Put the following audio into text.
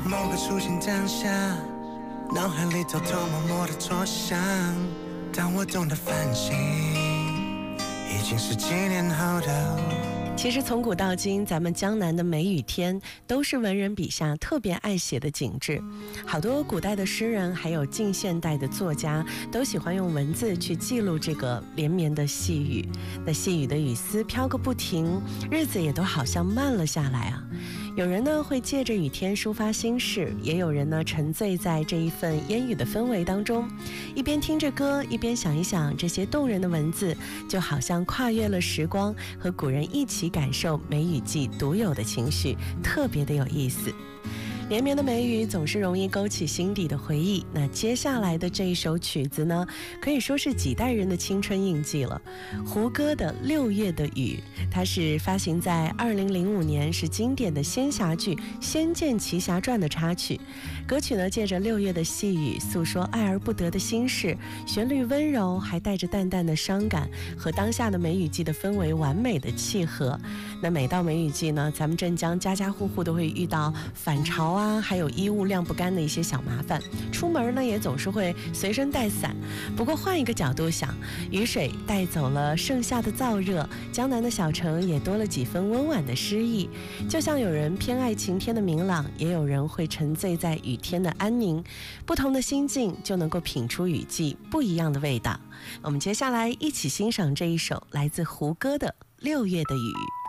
某个出现当下，脑海里偷偷摸摸的作响。当我懂得反省，已经是几年后的。 其实从古到今，咱们江南的梅雨天都是文人笔下特别爱写的景致。好多古代的诗人还有近现代的作家都喜欢用文字去记录这个连绵的细雨。那细雨的雨丝飘个不停，日子也都好像慢了下来啊。有人呢会借着雨天抒发心事，也有人呢沉醉在这一份烟雨的氛围当中，一边听着歌，一边想一想这些动人的文字，就好像跨越了时光，和古人一起感受梅雨季独有的情绪，特别的有意思。连绵的梅雨总是容易勾起心底的回忆，那接下来的这一首曲子呢，可以说是几代人的青春印记了。胡歌的《6月的雨》，它是发行在2005年，是经典的仙侠剧《仙剑奇侠传》的插曲。歌曲呢，借着6月的细雨，诉说爱而不得的心事，旋律温柔，还带着淡淡的伤感，和当下的梅雨季的氛围完美的契合。那每到梅雨季呢，咱们镇江家家户户都会遇到反潮啊，还有衣物晾不干的一些小麻烦，出门呢也总是会随身带伞。不过换一个角度想，雨水带走了盛夏的燥热，江南的小城也多了几分温婉的诗意。就像有人偏爱晴天的明朗，也有人会沉醉在雨天的安宁，不同的心境就能够品出雨季不一样的味道。我们接下来一起欣赏这一首来自胡歌的《6月的雨》。